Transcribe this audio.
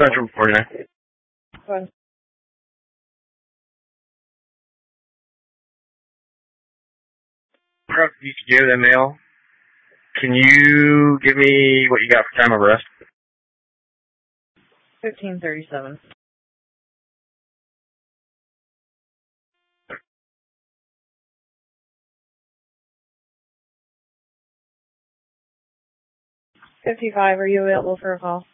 Central 49. Fine. You can give the mail. Can you give me what you got for time of arrest? 1537. $55, are you available for a call?